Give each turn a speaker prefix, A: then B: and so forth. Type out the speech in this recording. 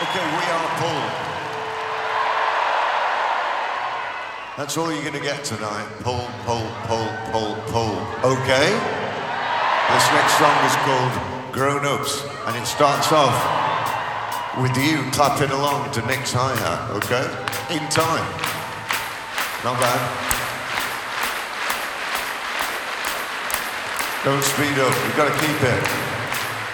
A: Okay, we are Pull. That's all you're gonna get tonight. Pull, pull, pull, pull, pull. Okay? This next song is called Grown Ups, and it starts off with you clapping along to Nick's hi-hat, okay? In time. Not bad. Don't speed up, you've got to keep it.